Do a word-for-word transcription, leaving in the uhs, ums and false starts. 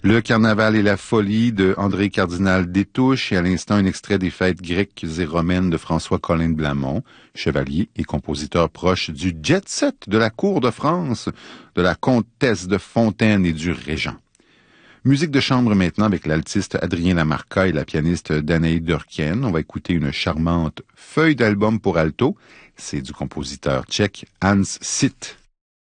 Le carnaval et la folie de André Cardinal Détouche et à l'instant un extrait des fêtes grecques et romaines de François Colin de Blamont, chevalier et compositeur proche du jet-set de la cour de France, de la comtesse de Fontaine et du régent. Musique de chambre maintenant avec l'altiste Adrien Lamarca et la pianiste Danaï Durkien. On va écouter une charmante feuille d'album pour alto. C'est du compositeur tchèque Hans Sitt.